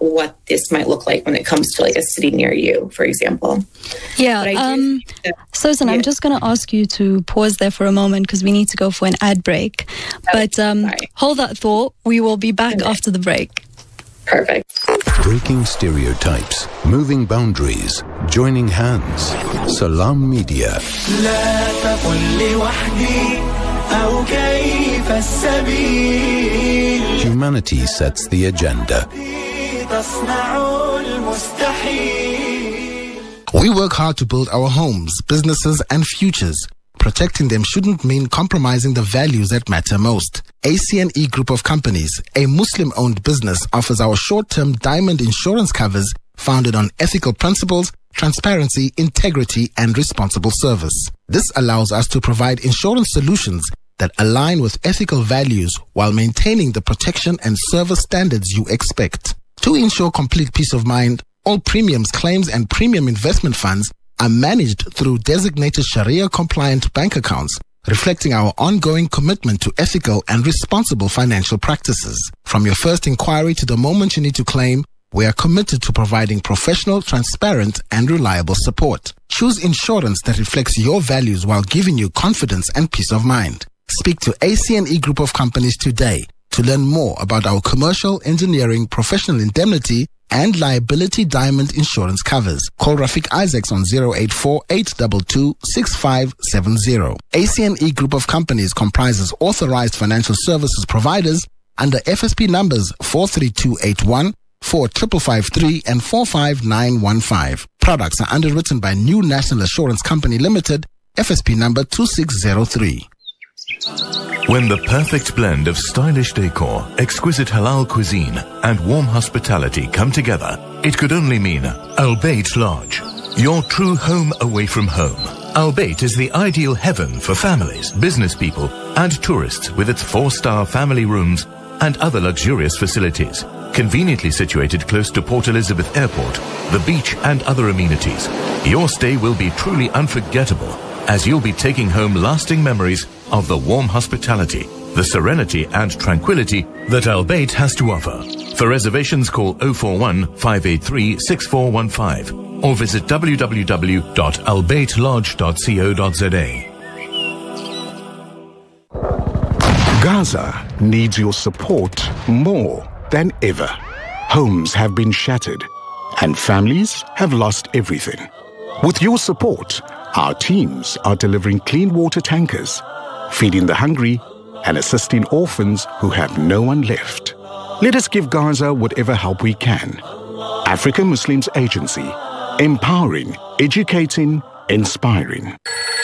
what this might look like when it comes to like a city near you, for example. Yeah. Susan, I'm just going to ask you to pause there for a moment because we need to go for an ad break. But hold that thought. We will be back after the break. Perfect. Breaking stereotypes, moving boundaries, joining hands. Salam Media. Humanity sets the agenda. We work hard to build our homes, businesses, and futures. Protecting them shouldn't mean compromising the values that matter most. ACNE Group of Companies, a Muslim-owned business, offers our short-term diamond insurance covers founded on ethical principles, transparency, integrity, and responsible service. This allows us to provide insurance solutions that align with ethical values while maintaining the protection and service standards you expect. To ensure complete peace of mind, all premiums, claims, and premium investment funds are managed through designated Sharia-compliant bank accounts, reflecting our ongoing commitment to ethical and responsible financial practices. From your first inquiry to the moment you need to claim, we are committed to providing professional, transparent, and reliable support. Choose insurance that reflects your values while giving you confidence and peace of mind. Speak to ACNE Group of Companies today to learn more about our commercial, engineering, professional indemnity, and liability diamond insurance covers. Call Rafiq Isaacs on 084-822-6570. ACNE Group of Companies comprises authorized financial services providers under FSP numbers 43281, 4553, and 45915. Products are underwritten by New National Assurance Company Limited, FSP number 2603. When the perfect blend of stylish decor, exquisite halal cuisine, and warm hospitality come together, it could only mean Al Bayt Lodge, your true home away from home. Al Bayt is the ideal heaven for families, business people, and tourists with its 4-star family rooms and other luxurious facilities. Conveniently situated close to Port Elizabeth Airport, the beach, and other amenities, your stay will be truly unforgettable, as you'll be taking home lasting memories of the warm hospitality, the serenity and tranquility that Al Bayt has to offer. For reservations, call 041-583-6415 or visit www.albaytlodge.co.za. Gaza needs your support more than ever. Homes have been shattered and families have lost everything. With your support, our teams are delivering clean water tankers, feeding the hungry, and assisting orphans who have no one left. Let us give Gaza whatever help we can. African Muslims Agency, empowering, educating, inspiring.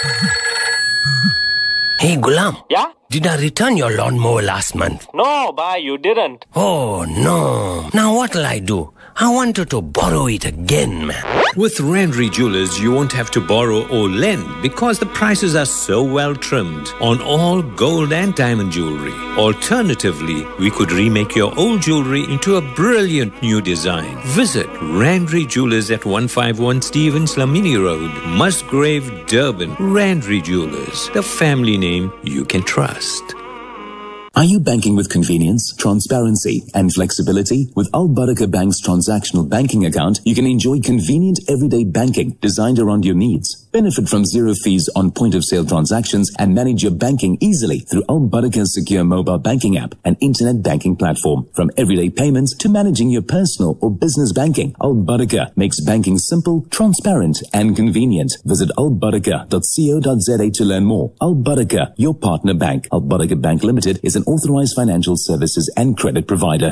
Hey, Ghulam. Yeah? Did I return your lawnmower last month? No, bhai, you didn't. Oh, no. Now what'll I do? I wanted to borrow it again, man. With Randry Jewelers, you won't have to borrow or lend because the prices are so well trimmed on all gold and diamond jewelry. Alternatively, we could remake your old jewelry into a brilliant new design. Visit Randry Jewelers at 151 Stevens Lamini Road, Musgrave, Durban. Randry Jewelers, the family name you can trust. Are you banking with convenience, transparency, and flexibility? With Al Barakah Bank's transactional banking account, you can enjoy convenient everyday banking designed around your needs. Benefit from zero fees on point-of-sale transactions and manage your banking easily through Al Barakah's secure mobile banking app and internet banking platform. From everyday payments to managing your personal or business banking, Al Barakah makes banking simple, transparent, and convenient. Visit albarakah.co.za to learn more. Al Barakah, your partner bank. Al Barakah Bank Limited is an authorized financial services and credit provider.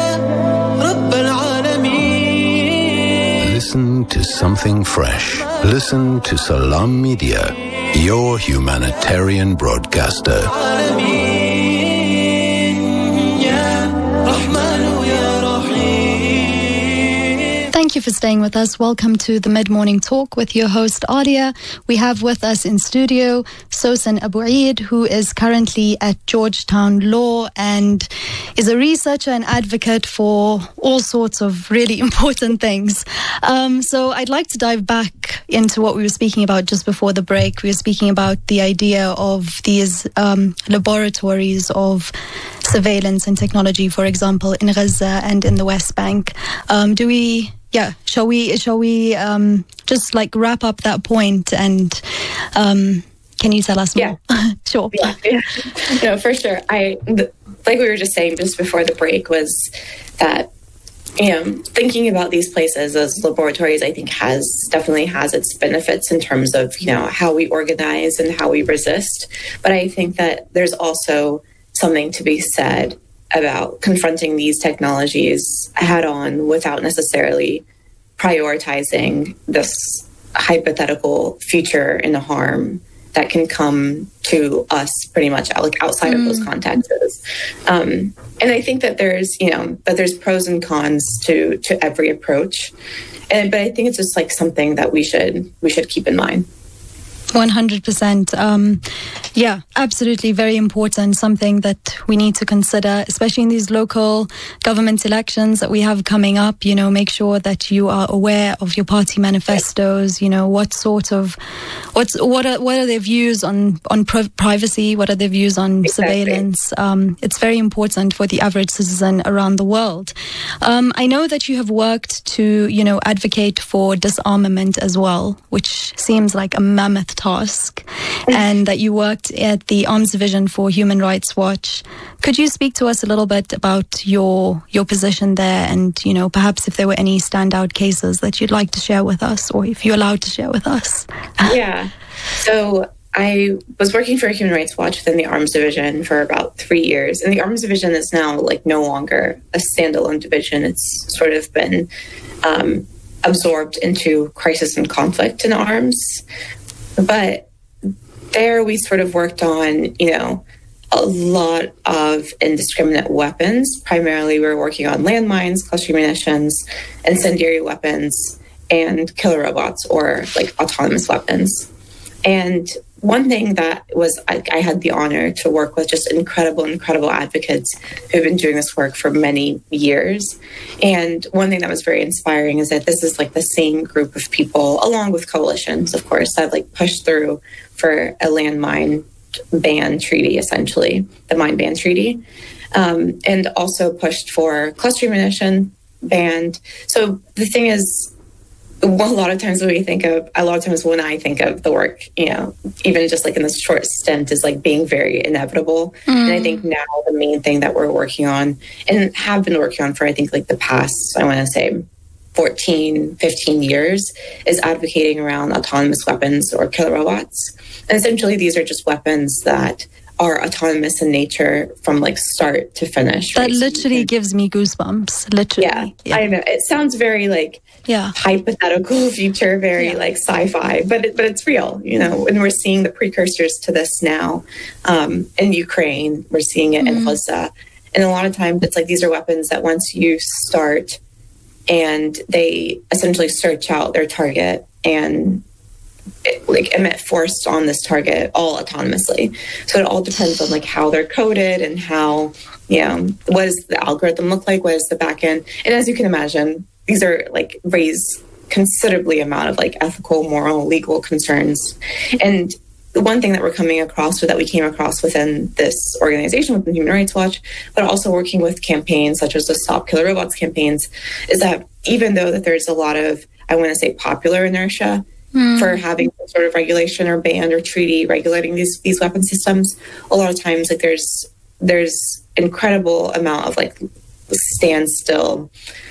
Listen to something fresh. Listen to Salam Media, your humanitarian broadcaster. Thank you for staying with us. Welcome to the Mid-Morning Talk with your host, Adia. We have with us in studio Sosan Abu Eid, who is currently at Georgetown Law and is a researcher and advocate for all sorts of really important things. So I'd like to dive back into what we were speaking about just before the break. We were speaking about the idea of these laboratories of surveillance and technology, for example, in Gaza and in the West Bank. Shall we just like wrap up that point and can you tell us more? Sure. Yeah. No, for sure. Like we were just saying just before the break, was that thinking about these places as laboratories, I think definitely has its benefits in terms of, how we organize and how we resist. But I think that there's also something to be said about confronting these technologies head on without necessarily prioritizing this hypothetical future and the harm that can come to us pretty much outside of those contexts. And I think that there's pros and cons to every approach. But I think it's just like something that we should keep in mind. 100%. Absolutely. Very important. Something that we need to consider, especially in these local government elections that we have coming up. Make sure that you are aware of your party manifestos. What are their views on privacy? What are their views on surveillance? It's very important for the average citizen around the world. I know that you have worked to, advocate for disarmament as well, which seems like a mammoth task, and that you worked at the Arms Division for Human Rights Watch. Could you speak to us a little bit about your position there, and perhaps if there were any standout cases that you'd like to share with us, or if you're allowed to share with us? Yeah. So I was working for Human Rights Watch within the Arms Division for about 3 years, and the Arms Division is now no longer a standalone division. It's sort of been absorbed into crisis and conflict in arms. But there we sort of worked on, a lot of indiscriminate weapons. Primarily, we were working on landmines, cluster munitions, incendiary weapons, and killer robots, or autonomous weapons. And one thing that was, I had the honor to work with just incredible advocates who've been doing this work for many years. And one thing that was very inspiring is that this is the same group of people, along with coalitions, of course, that pushed through for a landmine ban treaty, essentially, the mine ban treaty, and also pushed for cluster munition ban. So the thing is, a lot of times when I think of the work, even just in this short stint, is being very inevitable. And I think now the main thing that we're working on, and have been working on for, I think, the past, I want to say 14, 15 years, is advocating around autonomous weapons or killer robots. And essentially, these are just weapons that are autonomous in nature from start to finish. That literally gives me goosebumps. Literally. Yeah, I know. It sounds very hypothetical future, very sci-fi, but it's real, and we're seeing the precursors to this now in Ukraine. We're seeing it in Gaza. And a lot of times it's these are weapons that once you start and they essentially search out their target and emit force on this target all autonomously. So it all depends on how they're coded and how, what does the algorithm look like? What is the back end? And as you can imagine, these are raise considerably amount of ethical, moral, legal concerns. And the one thing that we came across within this organization, within Human Rights Watch, but also working with campaigns such as the Stop Killer Robots campaigns, is that even though that there's a lot of, I want to say, popular inertia for having some sort of regulation or ban or treaty regulating these weapon systems, a lot of times there's incredible amount of standstill,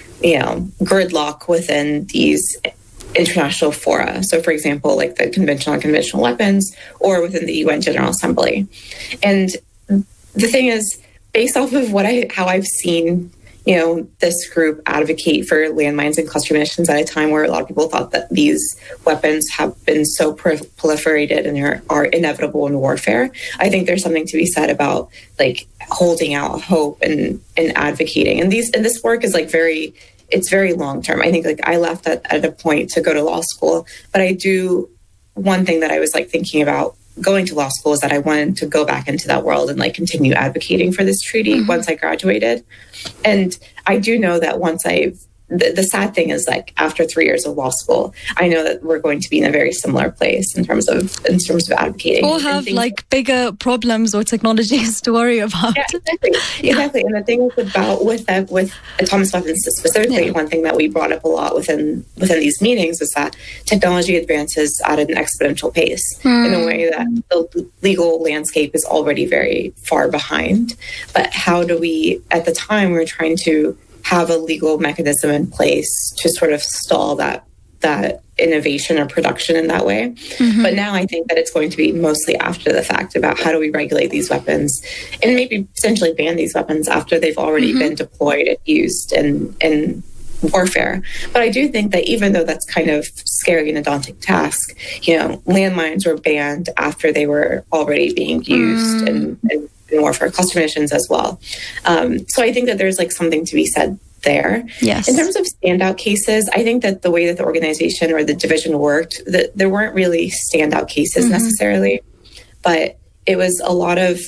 gridlock within these international fora. So, for example, the Convention on Conventional Weapons, or within the UN General Assembly. And the thing is, based off of how I've seen, this group advocate for landmines and cluster munitions at a time where a lot of people thought that these weapons have been so proliferated and are inevitable in warfare, I think there's something to be said about holding out hope and advocating. And this work is it's very long term. I think I left at a point to go to law school, but one thing that I was thinking about going to law school is that I wanted to go back into that world and continue advocating for this treaty once I graduated. And I do know that once I've the sad thing is, like, after 3 years of law school, I know that we're going to be in a very similar place in terms of advocating. Or have like bigger problems or technologies to worry about. Yeah, exactly. And the thing with autonomous weapons specifically, one thing that we brought up a lot within these meetings is that technology advances at an exponential pace in a way that the legal landscape is already very far behind. But how do we, at the time, we were trying to have a legal mechanism in place to sort of stall that innovation or production in that way. But now I think that it's going to be mostly after the fact about how do we regulate these weapons and maybe potentially ban these weapons after they've already been deployed and used in warfare. But I do think that even though that's kind of scary and a daunting task, landmines were banned after they were already being used in warfare, cluster munitions as well. So I think that there's like something to be said there. Yes. In terms of standout cases, I think that the way that the organization or the division worked, that there weren't really standout cases necessarily, but it was a lot of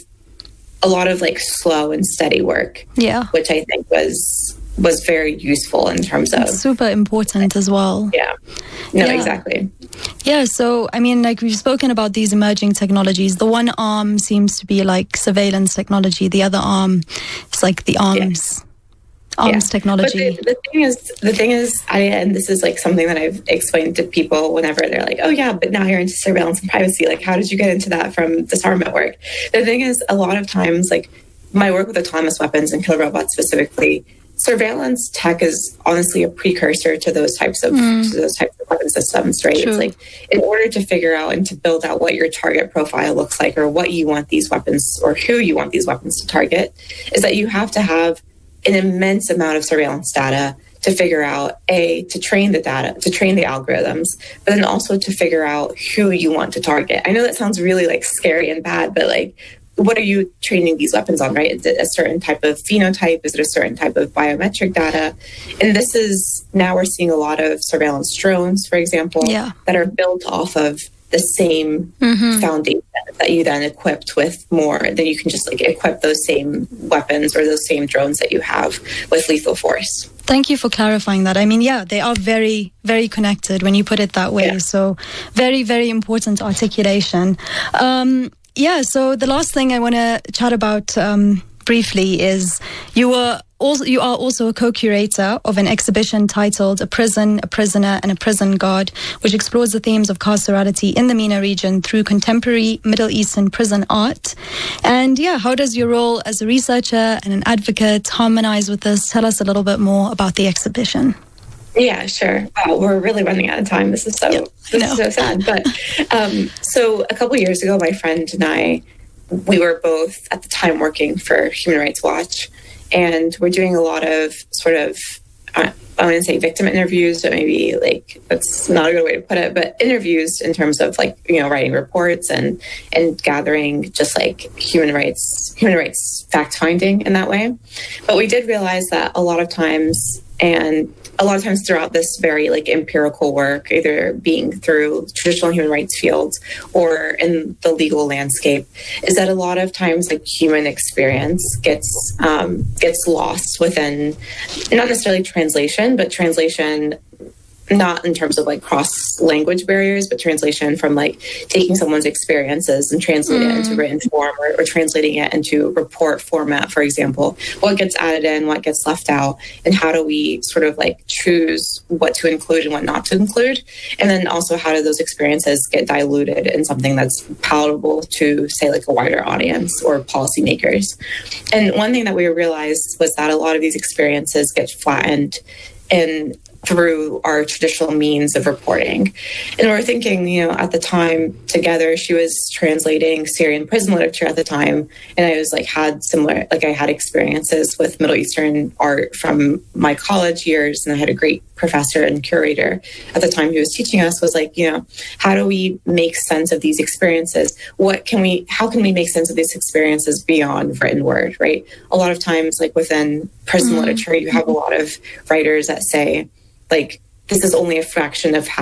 like slow and steady work. Yeah. Which I think was very useful in terms of... It's super important as well. Yeah. No, exactly. Yeah, so, I mean, like, we've spoken about these emerging technologies. The one arm seems to be like surveillance technology. The other arm is like the arms technology. But the thing is, and this is like something that I've explained to people whenever they're like, oh yeah, but now you're into surveillance and privacy. Like, how did you get into that from disarmament work? The thing is, a lot of times, like, my work with autonomous weapons and killer robots specifically, surveillance tech is honestly a precursor to those types of weapon systems, right? True. It's like, in order to figure out and to build out what your target profile looks like, or what you want these weapons, or who you want these weapons to target, is that you have to have an immense amount of surveillance data to figure out, to train the data, to train the algorithms, but then also to figure out who you want to target. I know that sounds really like scary and bad, but like, what are you training these weapons on, right? Is it a certain type of phenotype? Is it a certain type of biometric data? And this is, now we're seeing a lot of surveillance drones, for example, that are built off of the same foundation that you then equipped with more. Then you can just like equip those same weapons or those same drones that you have with lethal force. Thank you for clarifying that. I mean, yeah, they are very, very connected when you put it that way. Yeah. So very, very important articulation. So the last thing I want to chat about briefly is you are also a co-curator of an exhibition titled A Prison, a Prisoner and a Prison Guard, which explores the themes of carcerality in the MENA region through contemporary Middle Eastern prison art. And how does your role as a researcher and an advocate harmonize with this? Tell us a little bit more about the exhibition. Yeah, sure. Wow, we're really running out of time. This is so sad. But so a couple of years ago, my friend and I, we were both at the time working for Human Rights Watch, and we're doing a lot of sort of, I wouldn't say victim interviews, but maybe like, that's not a good way to put it, but interviews in terms of like, writing reports and gathering just like human rights fact finding in that way. But we did realize that a lot of times throughout this very like empirical work, either being through traditional human rights fields or in the legal landscape, is that a lot of times like human experience gets lost within not necessarily translation, but translation not in terms of like cross language barriers, but translation from like taking someone's experiences and translating it into written form or translating it into report format, for example. What gets added in, what gets left out, and how do we sort of like choose what to include and what not to include? And then also, how do those experiences get diluted in something that's palatable to, say, like a wider audience or policymakers? And one thing that we realized was that a lot of these experiences get flattened through our traditional means of reporting. And we're thinking, at the time together, she was translating Syrian prison literature at the time. And I was I had experiences with Middle Eastern art from my college years. And I had a great professor and curator at the time who was teaching us, was like, how do we make sense of these experiences? How can we make sense of these experiences beyond written word, right? A lot of times, like within prison literature, you have a lot of writers that say, like, this is only a fraction of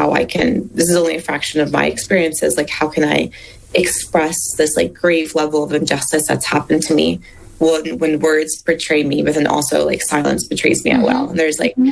my experiences. Like, how can I express this like grave level of injustice that's happened to me when words portray me, but then also like silence betrays me as well. And there's like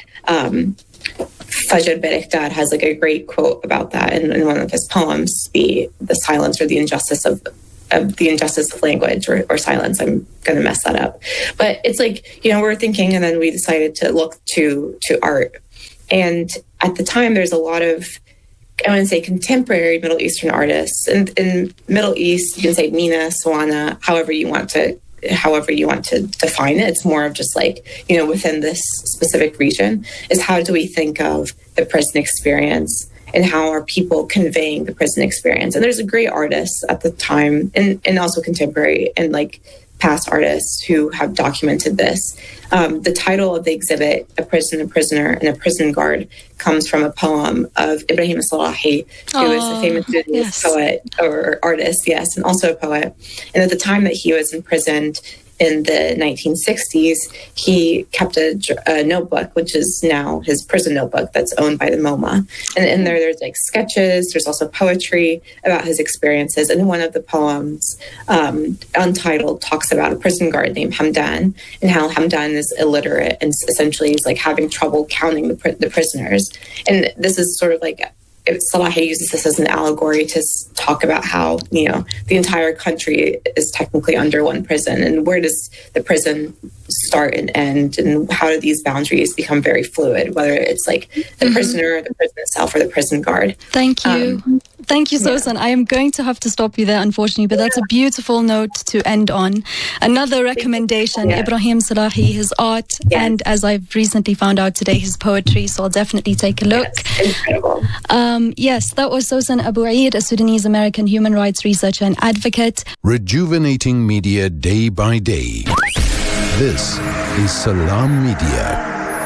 Fajr Berektar has like a great quote about that in one of his poems, the silence or the injustice of language or silence. I'm going to mess that up. But it's like, we're thinking, and then we decided to look to art. And at the time, there's a lot of, I want to say, contemporary Middle Eastern artists. And in Middle East, you can say Mina, Sawana, however you want to define it. It's more of just like, within this specific region, is how do we think of the prison experience and how are people conveying the prison experience? And there's a great artists at the time and also contemporary and like past artists who have documented this. The title of the exhibit, A Prison, a Prisoner, and a Prison Guard, comes from a poem of Ibrahim Salahi, who is a famous Sudanese poet or artist, and also a poet. And at the time that he was imprisoned in the 1960s, he kept a notebook, which is now his prison notebook that's owned by the MoMA. And in there's like sketches, there's also poetry about his experiences. And one of the poems, Untitled, talks about a prison guard named Hamdan and how Hamdan is illiterate and essentially is like having trouble counting the prisoners. And this is sort of like, Salahi uses this as an allegory to talk about how, the entire country is technically under one prison, and where does the prison start and end, and how do these boundaries become very fluid, whether it's like the prisoner, the prison itself, or the prison guard. Thank you. Thank you, Sosan. I am going to have to stop you there, unfortunately, but that's a beautiful note to end on. Another recommendation, Ibrahim Salahi, his art, and as I've recently found out today, his poetry, so I'll definitely take a look. Incredible. Yes, that was Sosan Abu Eid, a Sudanese-American human rights researcher and advocate. Rejuvenating media day by day. This is Salam Media.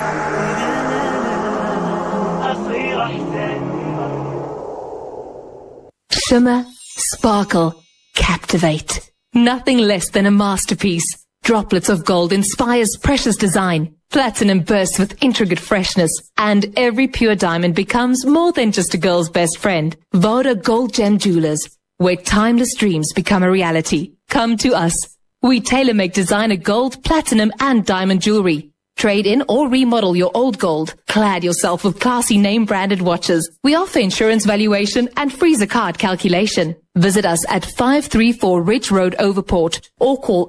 Shimmer, sparkle, captivate. Nothing less than a masterpiece. Droplets of gold inspires precious design. Platinum bursts with intricate freshness. And every pure diamond becomes more than just a girl's best friend. Voda Gold Gem Jewelers, where timeless dreams become a reality. Come to us. We tailor-make designer gold, platinum, and diamond jewelry. Trade in or remodel your old gold. Clad yourself with classy name-branded watches. We offer insurance valuation and free zakat calculation. Visit us at 534 Ridge Road, Overport, or call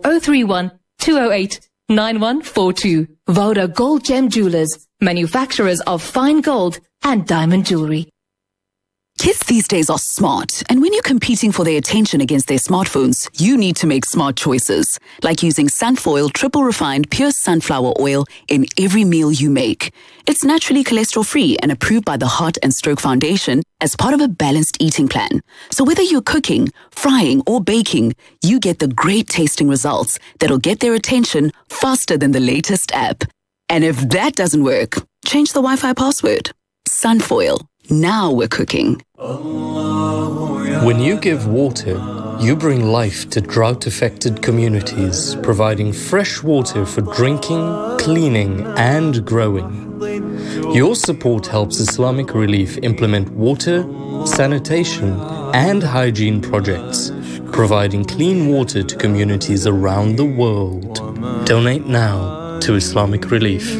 031-208-9142. Voda Gold Gem Jewelers, manufacturers of fine gold and diamond jewelry. Kids these days are smart, and when you're competing for their attention against their smartphones, you need to make smart choices, like using Sunfoil Triple Refined Pure Sunflower Oil in every meal you make. It's naturally cholesterol-free and approved by the Heart and Stroke Foundation as part of a balanced eating plan. So whether you're cooking, frying, or baking, you get the great tasting results that'll get their attention faster than the latest app. And if that doesn't work, change the Wi-Fi password. Sunfoil. Now we're cooking. When you give water, you bring life to drought-affected communities, providing fresh water for drinking, cleaning, and growing. Your support helps Islamic Relief implement water, sanitation, and hygiene projects, providing clean water to communities around the world. Donate now to Islamic Relief.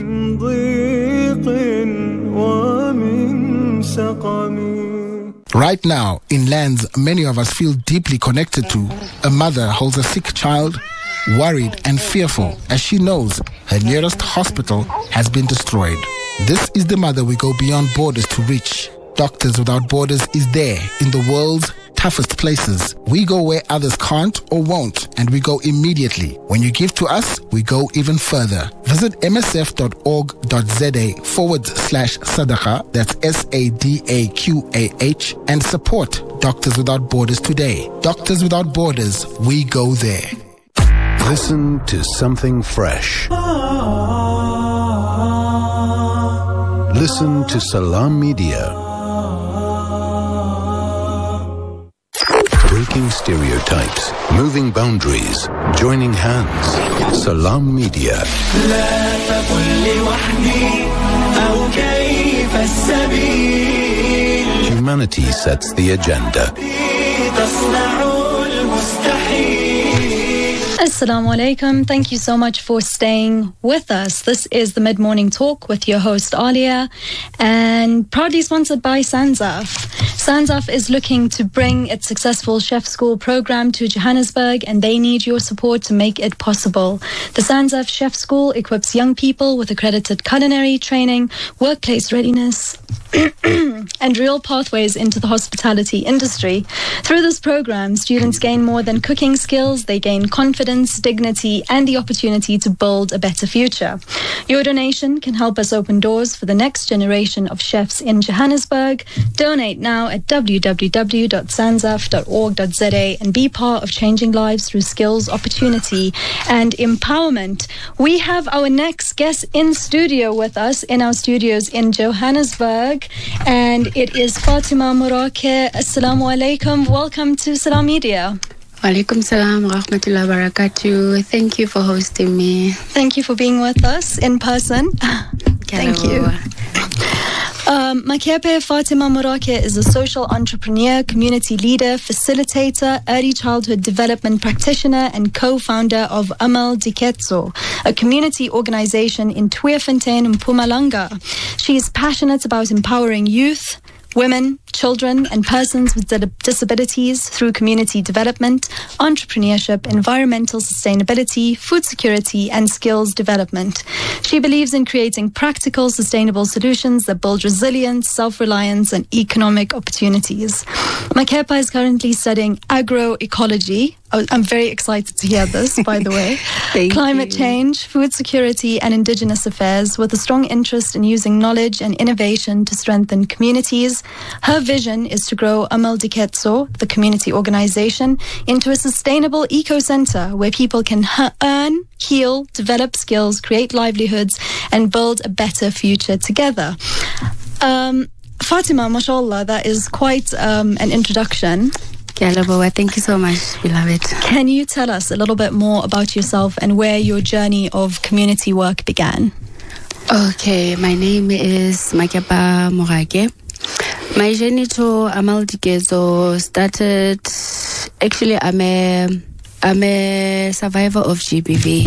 Right now, in lands many of us feel deeply connected to, a mother holds a sick child, worried and fearful as she knows her nearest hospital has been destroyed. This is the mother we go beyond borders to reach. Doctors Without Borders is there in the world's toughest places. We go where others can't or won't, and we go immediately. When you give to us, we go even further. Visit msf.org.za/sadaqa, that's SADAQAH, and support Doctors Without Borders today. Doctors Without Borders, we go there. Listen to something fresh. Listen to Salam Media. Breaking stereotypes, moving boundaries, joining hands. Salam Media. Humanity sets the agenda. As Assalamu alaikum. Thank you so much for staying with us. This is the Mid-Morning Talk with your host, Alia, and proudly sponsored by Sanzaf. Sanzaf is looking to bring its successful chef school program to Johannesburg, and they need your support to make it possible. The Sanzaf Chef School equips young people with accredited culinary training, workplace readiness, and real pathways into the hospitality industry. Through this program, students gain more than cooking skills. They gain confidence, dignity, and the opportunity to build a better future. Your donation can help us open doors for the next generation of chefs in Johannesburg. Donate now at www.sanzaf.org.za and be part of changing lives through skills, opportunity, and empowerment. We have our next guest in studio with us in our studios in Johannesburg, and it is Fatima Morake. Assalamu alaikum. Welcome to Salam Media. Walaikum salam wa rahmatullahi wa barakatuh. Thank you for hosting me. Thank you for being with us in person. Thank you. Makepe Fatima Morake is a social entrepreneur, community leader, facilitator, early childhood development practitioner, and co-founder of Amal Diketso, a community organization in Tweefontein, Mpumalanga. She is passionate about empowering youth, women, children, and persons with disabilities through community development, entrepreneurship, environmental sustainability, food security, and skills development. She believes in creating practical, sustainable solutions that build resilience, self-reliance, and economic opportunities. Makepa is currently studying agroecology. I'm very excited to hear this, by the way. Climate change, food security, and indigenous affairs, with a strong interest in using knowledge and innovation to strengthen communities. Her vision is to grow Amal Diketso, the community organization, into a sustainable eco-center where people can earn, heal, develop skills, create livelihoods, and build a better future together. Fatima, mashallah, that is quite an introduction. Thank you so much, beloved. Can you tell us a little bit more about yourself and where your journey of community work began? Okay, my name is Makepa Morake. My journey to Amal Diketso started, actually I'm a survivor of GBV.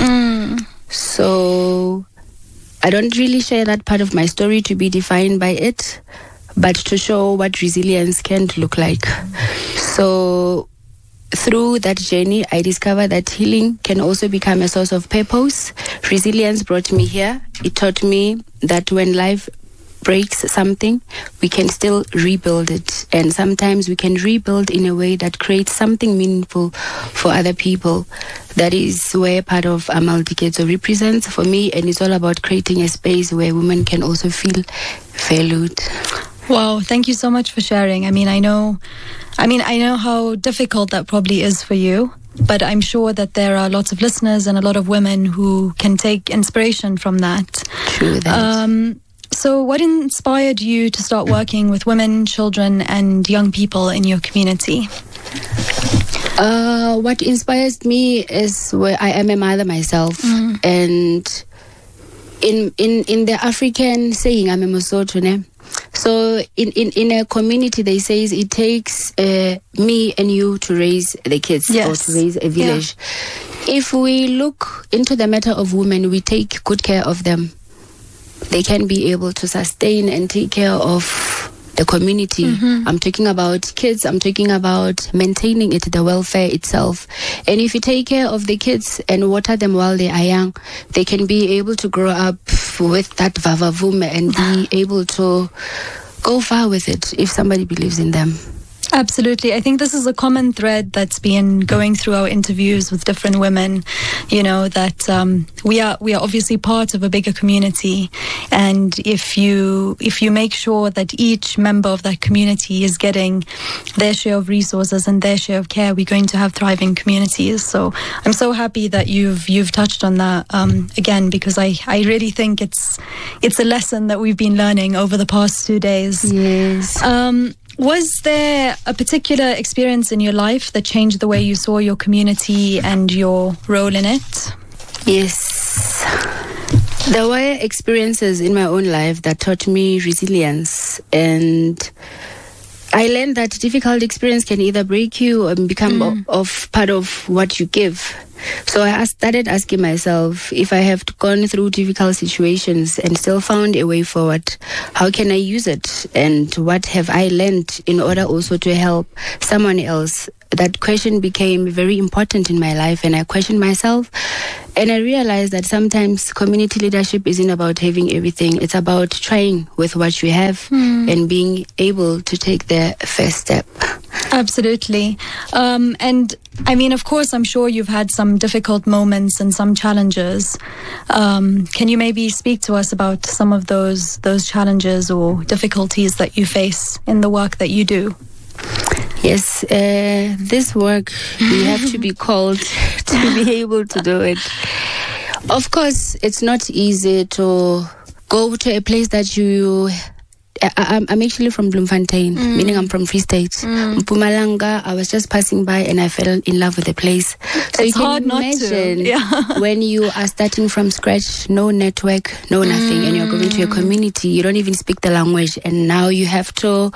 So I don't really share that part of my story to be defined by it, but to show what resilience can look like. So through that journey, I discovered that healing can also become a source of purpose. Resilience brought me here. It taught me that when life breaks something, we can still rebuild it. And sometimes we can rebuild in a way that creates something meaningful for other people. That is where part of Amal Diketso represents for me, and it's all about creating a space where women can also feel valued. Wow, thank you so much for sharing. I know how difficult that probably is for you, but I'm sure that there are lots of listeners and a lot of women who can take inspiration from that. True that. So what inspired you to start working with women, children, and young people in your community? What inspires me is where I am a mother myself, and in the African saying, I'm a Mosotho. So in a community, they say it takes me and you to raise the kids, or to raise a village. Yeah. If we look into the matter of women, we take good care of them. They can be able to sustain and take care of the community. I'm talking about kids, I'm talking about maintaining it, the welfare itself. And if you take care of the kids and water them while they are young, they can be able to grow up with that vavavum and be able to go far with it if somebody believes in them. Absolutely. I think this is a common thread that's been going through our interviews with different women, that we are obviously part of a bigger community. And if you make sure that each member of that community is getting their share of resources and their share of care, we're going to have thriving communities. So I'm so happy that you've touched on that again, because I really think it's a lesson that we've been learning over the past 2 days. Yes. Was there a particular experience in your life that changed the way you saw your community and your role in it? Yes. There were experiences in my own life that taught me resilience, and I learned that difficult experience can either break you or become of part of what you give. So I started asking myself, if I have gone through difficult situations and still found a way forward, how can I use it? And what have I learned in order also to help someone else? That question became very important in my life, and I questioned myself, and I realized that sometimes community leadership isn't about having everything. It's about trying with what you have and being able to take the first step. Absolutely. And I mean, of course, I'm sure you've had some difficult moments and some challenges. Can you maybe speak to us about some of those challenges or difficulties that you face in the work that you do? Yes, this work, you have to be called to be able to do it. Of course, it's not easy to go to a place that you... I'm actually from Bloemfontein, meaning I'm from Free State. Mpumalanga, I was just passing by and I fell in love with the place. So it's you hard can imagine when you are starting from scratch, no network, no nothing, and you're going to a community, you don't even speak the language, and now you have to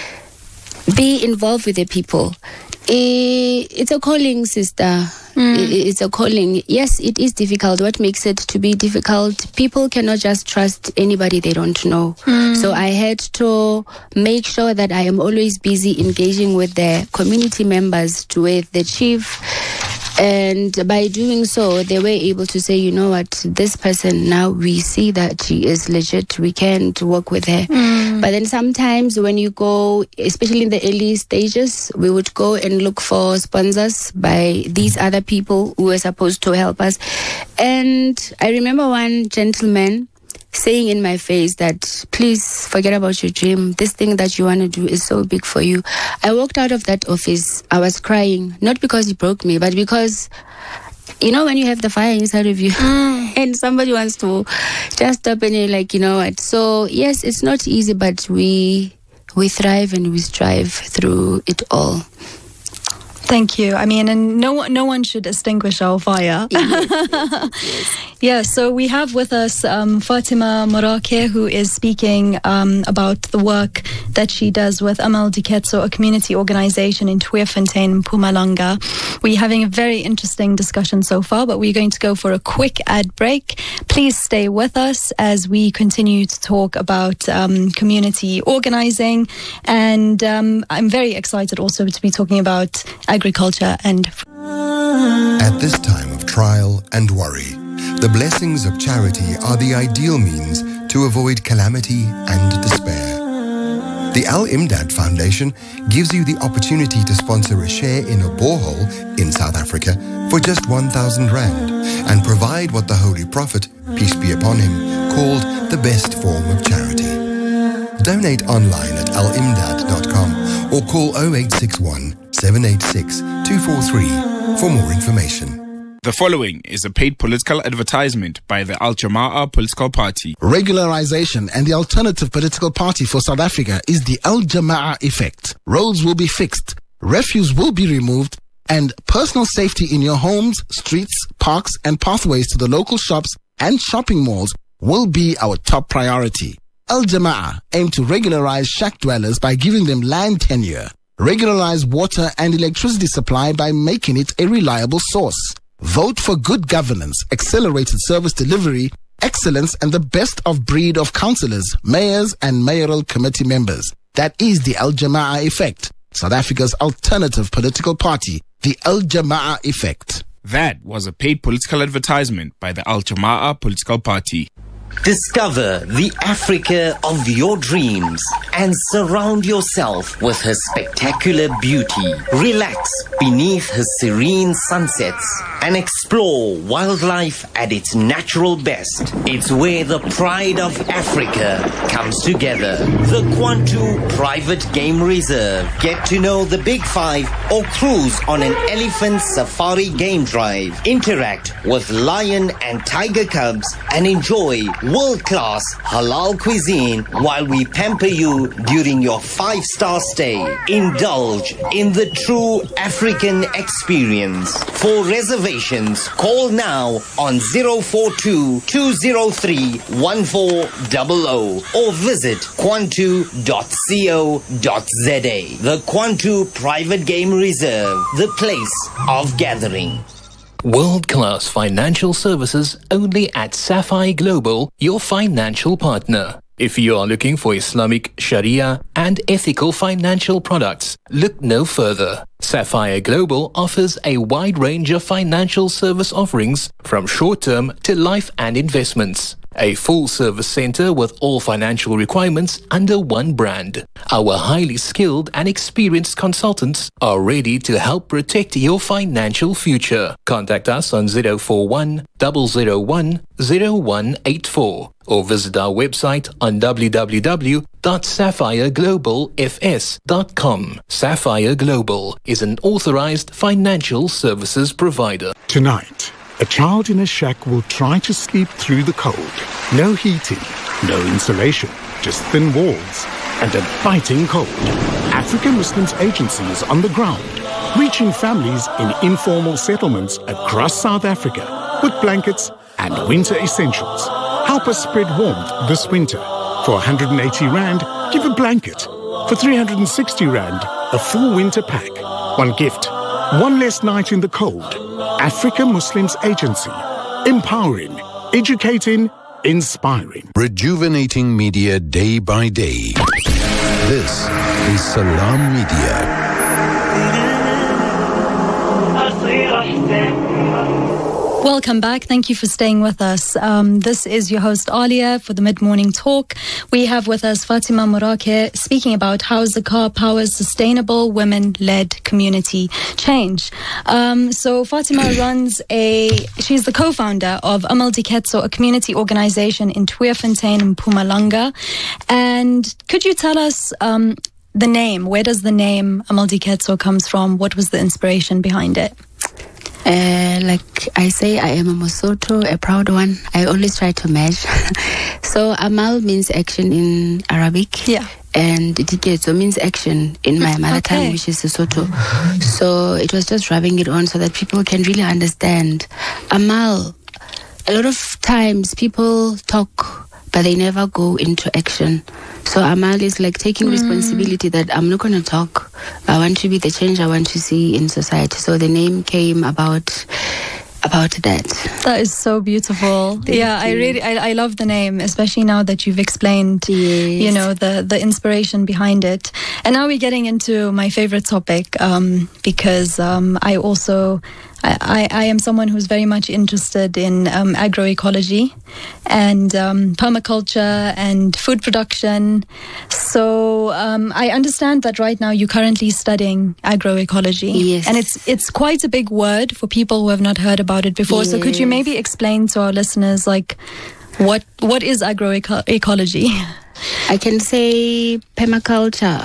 be involved with the people. It's a calling, sister. It's a calling. Yes, it is difficult. What makes it to be difficult? People cannot just trust anybody they don't know. So I had to make sure that I am always busy engaging with the community members, with the chief. And by doing so, they were able to say, you know what, this person, now we see that she is legit, we can't work with her. But then sometimes when you go, especially in the early stages, we would go and look for sponsors by these other people who were supposed to help us. And I remember one gentleman saying in my face that, please forget about your dream. This thing that you want to do is so big for you. I walked out of that office. I was crying, not because he broke me, but because, you know, when you have the fire inside of you and somebody wants to just stop and you're like, you know what? So yes, it's not easy, but we thrive and we strive through it all. Thank you. I mean, and no one should extinguish our fire. Yes. Yeah, so we have with us Fatima Morake, who is speaking about the work that she does with Amal Diketso, a community organization in Tweefontein, Mpumalanga. We're having a very interesting discussion so far, but we're going to go for a quick ad break. Please stay with us as we continue to talk about community organizing. And I'm very excited also to be talking about agriculture and... At this time of trial and worry, the blessings of charity are the ideal means to avoid calamity and despair. The Al-Imdad Foundation gives you the opportunity to sponsor a share in a borehole in South Africa for just 1,000 Rand and provide what the Holy Prophet, peace be upon him, called the best form of charity. Donate online at alimdad.com or call 0861 786 243 for more information. The following is a paid political advertisement by the Al Jama'ah political party. Regularization and the alternative political party for South Africa is the Al Jama'ah effect. Roads will be fixed, refuse will be removed, and personal safety in your homes, streets, parks, and pathways to the local shops and shopping malls will be our top priority. Al Jama'ah aim to regularize shack dwellers by giving them land tenure, regularize water and electricity supply by making it a reliable source. Vote for good governance, accelerated service delivery, excellence, and the best of breed of councillors, mayors, and mayoral committee members. That is the Al Jama'ah effect, South Africa's alternative political party, the Al Jama'ah effect. That was a paid political advertisement by the Al Jama'ah political party. Discover the Africa of your dreams and surround yourself with her spectacular beauty. Relax beneath her serene sunsets and explore wildlife at its natural best. It's where the pride of Africa comes together. The Kwantu Private Game Reserve. Get to know the Big Five or cruise on an elephant safari game drive. Interact with lion and tiger cubs and enjoy world-class halal cuisine while we pamper you during your 5-star stay. Indulge in the true African experience. For reservations, call now on 042-203-1400 or visit kwantu.co.za. The Kwantu Private Game Reserve, the place of gathering. World-class financial services only at Sapphire Global, your financial partner. If you are looking for Islamic, Sharia and ethical financial products, look no further. Sapphire Global offers a wide range of financial service offerings from short-term to life and investments. A full-service center with all financial requirements under one brand. Our highly skilled and experienced consultants are ready to help protect your financial future. Contact us on 041 001 0184 or visit our website on www.sapphireglobalfs.com. Sapphire Global is an authorized financial services provider. Tonight, a child in a shack will try to sleep through the cold. No heating, no insulation, just thin walls and a biting cold. African Muslims Agency is on the ground, reaching families in informal settlements across South Africa with blankets and winter essentials. Help us spread warmth this winter. For 180 Rand, give a blanket. For 360 Rand, a full winter pack. One gift, one less night in the cold. Africa Muslims Agency. Empowering, educating, inspiring. Rejuvenating media day by day. This is Salam Media. Welcome back. Thank you for staying with us. This is your host, Alia, for the Mid-Morning Talk. We have with us Fatima Morake speaking about how Zakah powers sustainable women-led community change. So Fatima she's the co-founder of Amal Diketso, a community organization in Tweefontein in Mpumalanga. And could you tell us the name? Where does the name Amal Diketso comes from? What was the inspiration behind it? Like I say, I am a Mosotho, a proud one. I always try to match. So Amal means action in Arabic. Yeah. And Diketso means action in my mother tongue, which is Sesotho. So it was just rubbing it on so that people can really understand. Amal, a lot of times people talk, but they never go into action. So Amal is like taking responsibility that I'm not going to talk. I want to be the change I want to see in society. So the name came about that. That is so beautiful. I love the name, especially now that you've explained, the inspiration behind it. And now we're getting into my favorite topic, because I am someone who's very much interested in agroecology and permaculture and food production. So I understand that right now you're currently studying agroecology. Yes. And it's quite a big word for people who have not heard about it before. Yes. So could you maybe explain to our listeners, like, what is agroecology? I can say permaculture.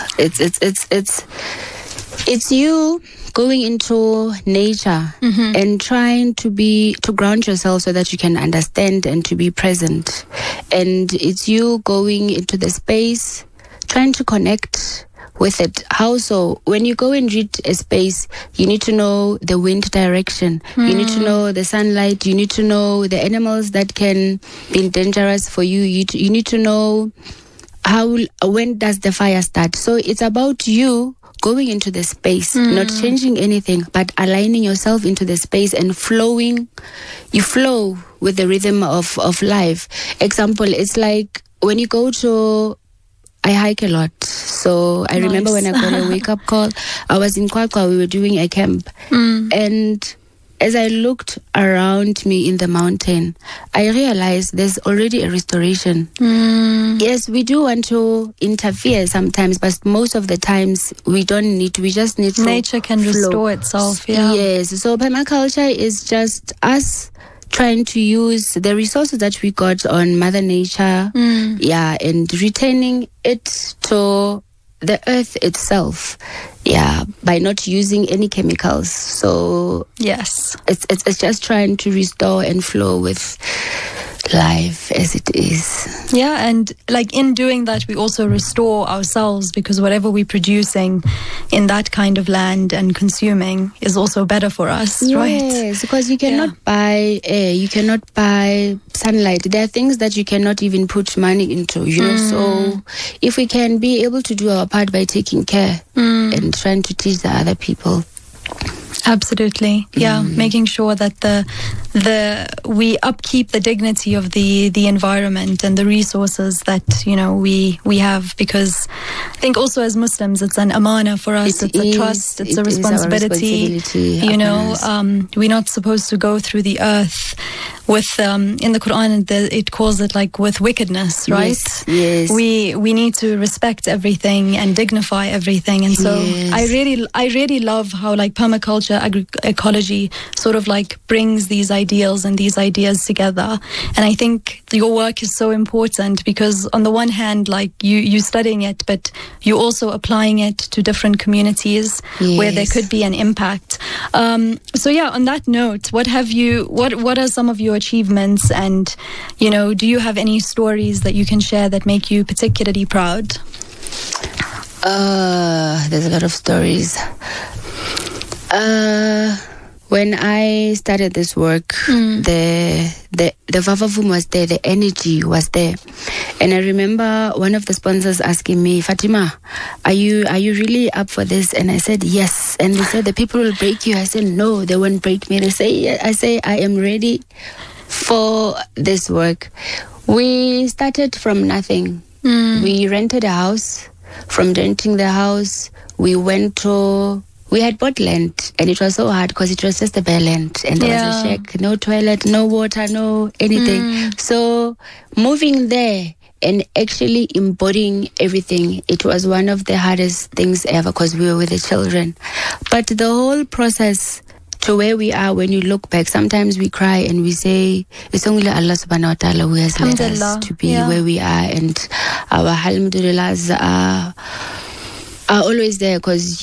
It's you going into nature and trying to ground yourself so that you can understand and to be present. And it's you going into the space, trying to connect with it. How so? When you go and read a space, you need to know the wind direction. You need to know the sunlight. You need to know the animals that can be dangerous for you. You need to know when does the fire start. So it's about you going into the space, not changing anything, but aligning yourself into the space and flowing. You flow with the rhythm of life. Example, it's like when you go to, I hike a lot. So I remember when I got a wake-up call, I was in Kwakwa, we were doing a camp. And as I looked around me in the mountain, I realized there's already a restoration. Yes, we do want to interfere sometimes, but most of the times we don't need to. We just need to nature can restore itself. Yeah. Yes. So permaculture is just us trying to use the resources that we got on Mother Nature, and returning it to the earth itself, by not using any chemicals. So yes, it's just trying to restore and flow with life as it is. Yeah, and like in doing that, we also restore ourselves, because whatever we're producing in that kind of land and consuming is also better for us, right? Yes, because you cannot buy air, you cannot buy sunlight. There are things that you cannot even put money into, So if we can be able to do our part by taking care and trying to teach the other people. Absolutely, yeah. Making sure that we upkeep the dignity of the environment and the resources that we have, because I think also as Muslims it's an amana for us. It's a trust. It's a responsibility. We're not supposed to go through the earth with in the Quran it calls it like with wickedness, right? Yes. We need to respect everything and dignify everything, and so I really love how like permaculture, agroecology sort of like brings these ideals and these ideas together. And I think your work is so important because on the one hand, like you studying it, but you also applying it to different communities where there could be an impact. So yeah, on that note, what are some of your achievements, and do you have any stories that you can share that make you particularly proud? There's a lot of stories. When I started this work, the vavavoom was there, the energy was there. And I remember one of the sponsors asking me, Fatima, are you really up for this? And I said, yes. And they said, the people will break you. I said, no, they won't break me. I say, I am ready for this work. We started from nothing. We rented a house. From renting the house, we had bought land, and it was so hard because it was just a bare land, and there was a shack, no toilet, no water, no anything. So moving there and actually embodying everything, it was one of the hardest things ever because we were with the children. But the whole process to where we are, when you look back, sometimes we cry and we say, it's only Allah subhanahu wa ta'ala who has led us to be where we are, and our alhamdulillahs are always there, because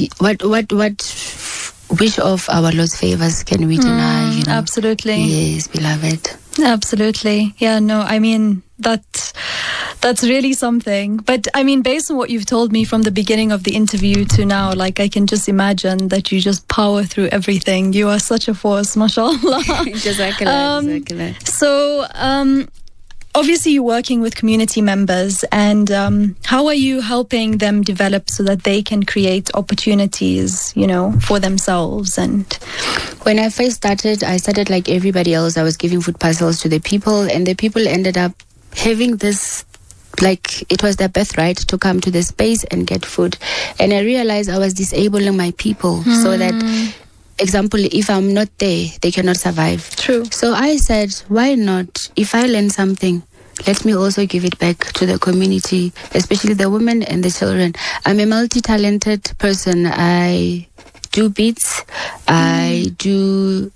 which of our Lord's favors can we deny? Absolutely. Yes, beloved. Absolutely. Yeah, no, I mean, that's really something. But I mean, based on what you've told me from the beginning of the interview to now, like I can just imagine that you just power through everything. You are such a force, mashallah. Jazakallah. So, obviously you're working with community members, and how are you helping them develop so that they can create opportunities, for themselves? And when I first started, I started like everybody else. I was giving food parcels to the people, and the people ended up having this, like it was their birthright to come to the space and get food. And I realized I was disabling my people so that, example, if I'm not there, they cannot survive. True. So I said, why not? If I learn something, let me also give it back to the community, especially the women and the children. I'm a multi-talented person. I do beats. I do...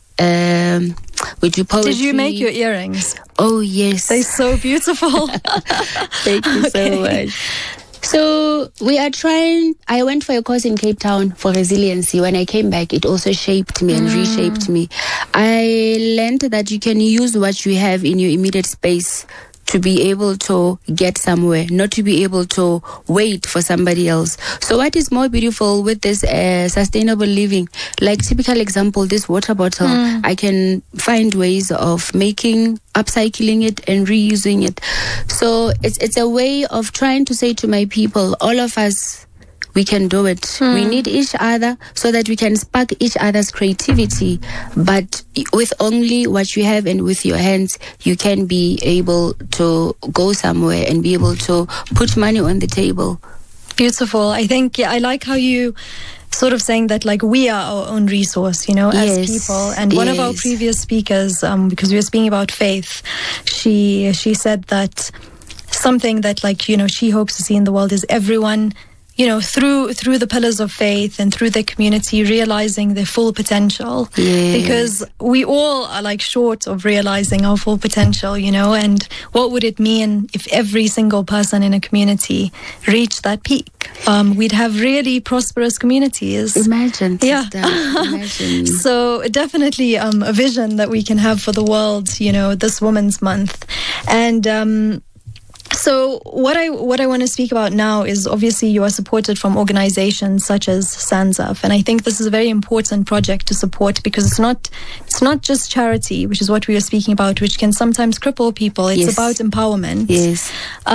we do poetry. Did you make your earrings? Oh, yes. They're so beautiful. Thank you so much. So we are trying. I went for a course in Cape Town for resiliency. When I came back, it also shaped me and reshaped me. I learned that you can use what you have in your immediate space to be able to get somewhere, not to be able to wait for somebody else. So what is more beautiful with this sustainable living? Like typical example, this water bottle, I can find ways of upcycling it and reusing it. So it's a way of trying to say to my people, all of us, we can do it. We need each other so that we can spark each other's creativity. But with only what you have and with your hands, you can be able to go somewhere and be able to put money on the table. Beautiful. I think, I like how you sort of saying that like we are our own resource, as people. And one of our previous speakers, because we were speaking about faith, she said that something that like, she hopes to see in the world is everyone, through the pillars of faith and through the community, realizing their full potential. Because we all are like short of realizing our full potential, and what would it mean if every single person in a community reached that peak? We'd have really prosperous communities. Imagine. Imagine. So definitely a vision that we can have for the world, this Women's Month. And So what I want to speak about now is obviously you are supported from organizations such as SANZAF, and I think this is a very important project to support because it's not just charity, which is what we were speaking about, which can sometimes cripple people. It's about empowerment. Yes.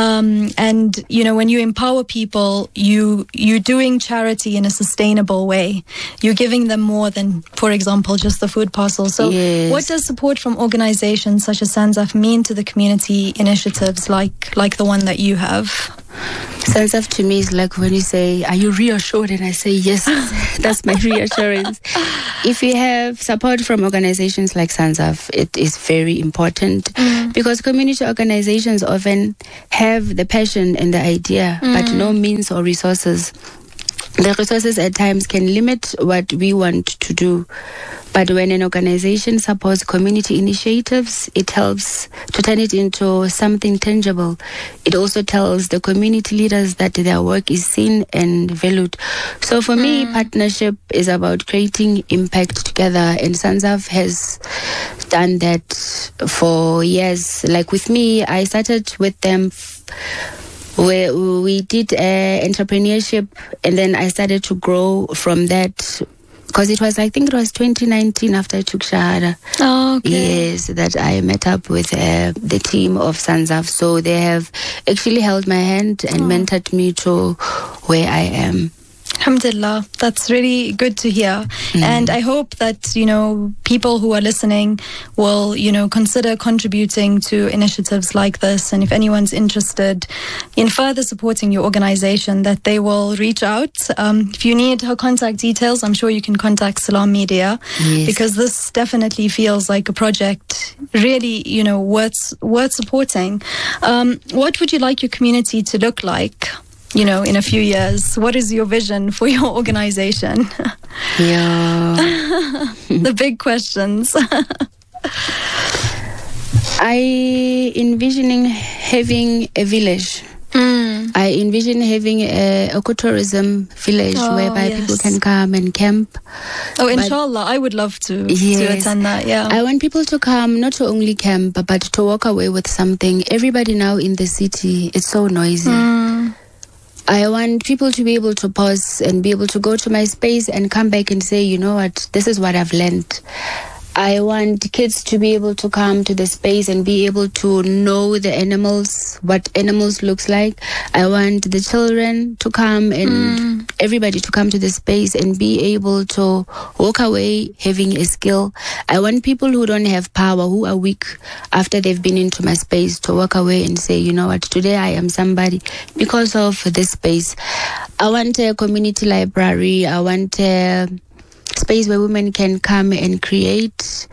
And you know, when you empower people, you're doing charity in a sustainable way. You're giving them more than, for example, just the food parcel. So what does support from organizations such as SANZAF mean to the community initiatives like the one that you have? SANZAF to me is like when you say, are you reassured? And I say, yes, that's my reassurance. If you have support from organizations like SANZAF, it is very important because community organizations often have the passion and the idea, but no means or resources. The resources at times can limit what we want to do. But when an organization supports community initiatives, it helps to turn it into something tangible. It also tells the community leaders that their work is seen and valued. So for me, partnership is about creating impact together. And SANZAF has done that for years. Like with me, I started with them where we did entrepreneurship, and then I started to grow from that because it was, I think it was 2019 after I took Shahada. Oh, okay. Yes, that I met up with the team of SANZAF. So they have actually held my hand and mentored me to where I am. Alhamdulillah, that's really good to hear. And I hope that, you know, people who are listening will, you know, consider contributing to initiatives like this. And if anyone's interested in further supporting your organization, that they will reach out. If you need her contact details, I'm sure you can contact Salam Media, because this definitely feels like a project really, you know, worth supporting. What would you like your community to look like, you know, in a few years? What is your vision for your organization? The big questions. I envisioning having a village. I envision having a ecotourism village whereby people can come and camp. Oh, inshallah, I would love to attend that. Yeah, I want people to come not to only camp but to walk away with something. Everybody now in the city, it's so noisy. I want people to be able to pause and be able to go to my space and come back and say, you know what, this is what I've learned. I want kids to be able to come to the space and be able to know the animals, what animals looks like. I want the children to come and everybody to come to the space and be able to walk away having a skill. I want people who don't have power, who are weak after they've been into my space, to walk away and say, you know what, today I am somebody because of this space. I want a community library. I want a space where women can come and create.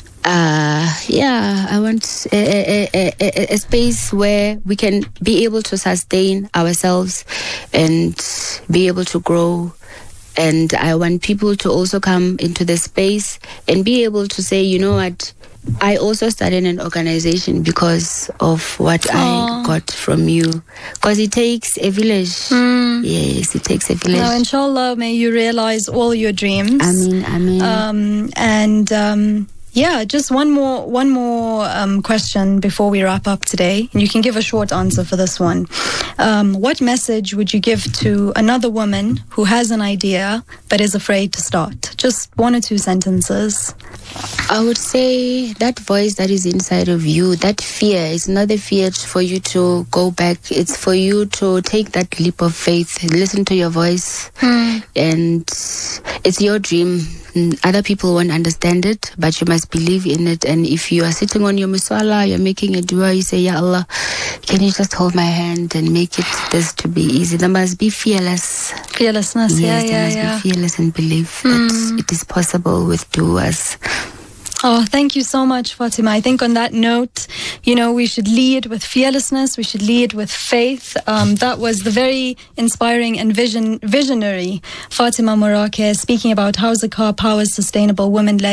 I want a space where we can be able to sustain ourselves and be able to grow. And I want people to also come into the space and be able to say, you know what, I also started an organization because of what I got from you. Because it takes a village. Yes, it takes a village. Now, inshallah, may you realize all your dreams. Ameen. Yeah, just one more question before we wrap up today. And you can give a short answer for this one. What message would you give to another woman who has an idea but is afraid to start? Just 1 or 2 sentences. I would say that voice that is inside of you, that fear, is not the fear for you to go back. It's for you to take that leap of faith, listen to your voice. And it's your dream. Other people won't understand it, but you must believe in it. And if you are sitting on your musalla, you're making a dua, you say, Ya Allah, can you just hold my hand and make it this to be easy? There must be fearlessness. Fearlessness, There must be fearless and believe that it is possible with doers. Oh, thank you so much, Fatima. I think on that note, you know, we should lead with fearlessness. We should lead with faith. That was the very inspiring and visionary Fatima Morake speaking about how Zakah powers sustainable women-led